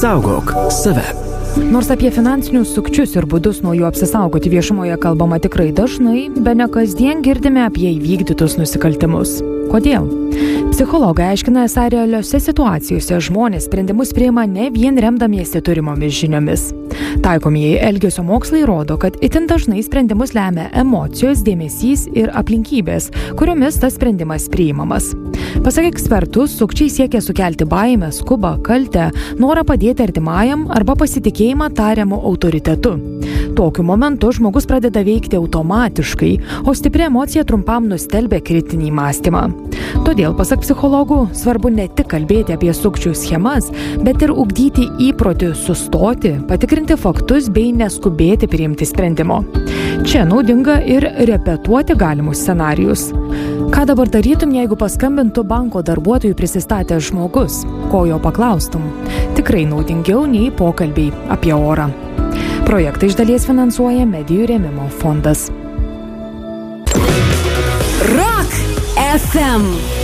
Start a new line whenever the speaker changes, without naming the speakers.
Saugok save.
Nors apie finansinius sukčius ir būdus nuo jų apsisaugoti viešumoje kalbama tikrai dažnai, bene kasdien girdime apie įvykdytus nusikaltimus. Kodėl? Psichologai aiškina, esą realiose situacijose žmonės sprendimus priima ne vien remdamiesi turimomis žiniomis. Taikomieji elgesio mokslai rodo, kad itin dažnai sprendimus lemia emocijos, dėmesys ir aplinkybės, kuriomis tas sprendimas priimamas. Pasak ekspertų, sukčiai siekia sukelti baimę, skubą, kaltę, norą padėti artimajam arba pasitikėjimą tariamu autoritetu. Tokiu momentu žmogus pradeda veikti automatiškai, o stipri emocija trumpam nustelbia kritinį mąstymą. Todėl, pasak psichologų, svarbu ne tik kalbėti apie sukčių schemas, bet ir ugdyti įprotį sustoti, patikrinti faktus bei neskubėti priimti sprendimo. Čia naudinga ir repetuoti galimus scenarijus. Ką dabar darytum, jeigu paskambintų banko darbuotojui prisistatęs žmogus? Ko jo paklaustum? Tikrai naudingiau nei pokalbiai apie orą. Projektą iš dalies finansuoja Medijų rėmimo fondas.
Rock FM